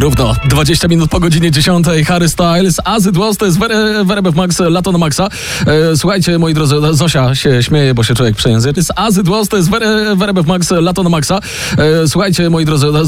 Równo 20 minut po godzinie 10. Harry Styles, As It Was, to jest Werebek Max, Lato na Maxa. Słuchajcie, moi drodzy, Zosia się śmieje, bo się człowiek przejęzyczy. As It Was, to jest Werebek Max, Lato na Maxa. Słuchajcie, moi drodzy,